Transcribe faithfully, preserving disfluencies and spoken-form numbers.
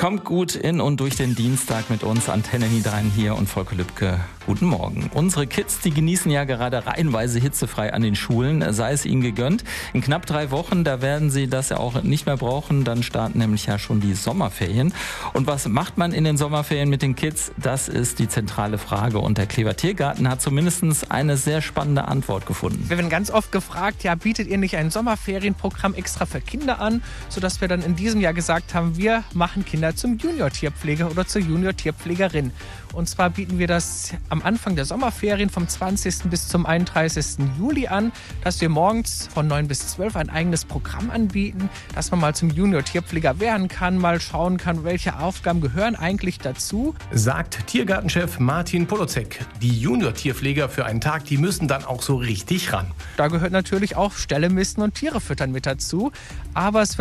Kommt gut in und durch den Dienstag mit uns. Antenne Niederrhein hier und Volker Lübke. Guten Morgen. Unsere Kids, die genießen ja gerade reihenweise hitzefrei an den Schulen, sei es ihnen gegönnt. In knapp drei Wochen, da werden sie das ja auch nicht mehr brauchen. Dann starten nämlich ja schon die Sommerferien. Und was macht man in den Sommerferien mit den Kids? Das ist die zentrale Frage. Und der Klever Tiergarten hat zumindest eine sehr spannende Antwort gefunden. Wir werden ganz oft gefragt, ja, bietet ihr nicht ein Sommerferienprogramm extra für Kinder an? Sodass wir dann in diesem Jahr gesagt haben, wir machen Kinder zum Junior-Tierpfleger oder zur Junior-Tierpflegerin. Und zwar bieten wir das am Anfang der Sommerferien vom zwanzigsten bis zum einunddreißigsten Juli an, dass wir morgens von neun bis zwölf ein eigenes Programm anbieten, dass man mal zum Junior-Tierpfleger werden kann, mal schauen kann, welche Aufgaben gehören eigentlich dazu. Sagt Tiergartenchef Martin Polozek. Die Junior-Tierpfleger für einen Tag, die müssen dann auch so richtig ran. Da gehört natürlich auch Ställe misten und Tiere füttern mit dazu. Aber es